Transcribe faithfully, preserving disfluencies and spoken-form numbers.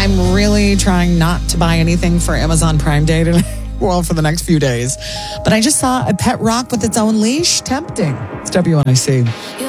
I'm really trying not to buy anything for Amazon Prime Day today. Well, for the next few days. But I just saw a pet rock with its own leash. Tempting. It's W N I C.